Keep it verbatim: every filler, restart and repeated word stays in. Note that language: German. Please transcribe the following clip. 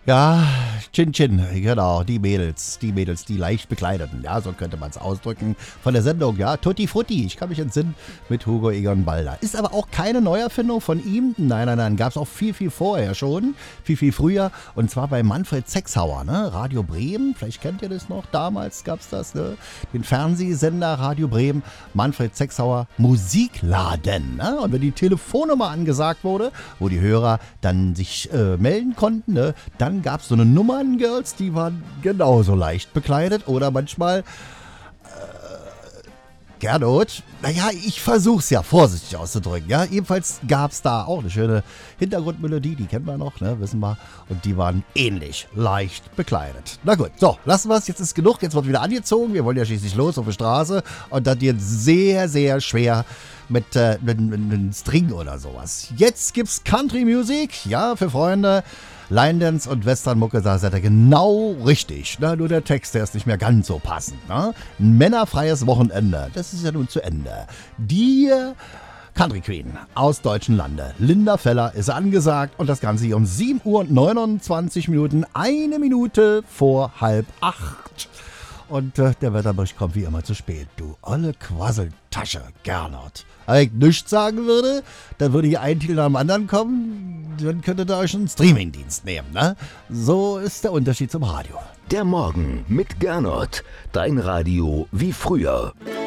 Ja, Chin Chin, genau, die Mädels, die Mädels, die leicht bekleideten, ja, so könnte man es ausdrücken, von der Sendung, ja, Tutti Frutti, ich kann mich entsinnen, mit Hugo Egon Balder. Ist aber auch keine Neuerfindung von ihm, nein, nein, nein, gab es auch viel, viel vorher schon, viel, viel früher, und zwar bei Manfred Sechshauer, ne, Radio Bremen, vielleicht kennt ihr das noch, damals gab es das, ne, den Fernsehsender Radio Bremen, Manfred Sechshauer, Musikladen, ne, und wenn die Telefonnummer angesagt wurde, wo die Hörer dann sich äh, melden konnten, ne, dann gab es so eine Nummern-Girls, die waren genauso leicht bekleidet oder manchmal, äh, Gernot, naja, ich versuch's ja vorsichtig auszudrücken, ja, jedenfalls gab's da auch eine schöne Hintergrundmelodie, die kennen wir noch, ne, wissen wir, und die waren ähnlich leicht bekleidet. Na gut, so, lassen wir's, jetzt ist genug, jetzt wird wieder angezogen, wir wollen ja schließlich los auf die Straße und das wird sehr, sehr schwer mit äh, einem String oder sowas. Jetzt gibt's Country Music, ja, für Freunde. Line Dance und Westernmucke, da seid ihr genau richtig. Ne? Nur der Text, der ist nicht mehr ganz so passend. Ne? Ein männerfreies Wochenende, das ist ja nun zu Ende. Die Country Queen aus deutschen Lande, Linda Feller, ist angesagt und das Ganze hier um sieben Uhr und neunundzwanzig Minuten, eine Minute vor halb acht. Und äh, der Wetterbericht kommt wie immer zu spät. Du olle Quasseltasche, Gernot. Wenn ich nichts sagen würde, dann würde hier ein Titel nach dem anderen kommen, dann könntet ihr euch einen Streamingdienst nehmen, ne? So ist der Unterschied zum Radio. Der Morgen mit Gernot. Dein Radio wie früher.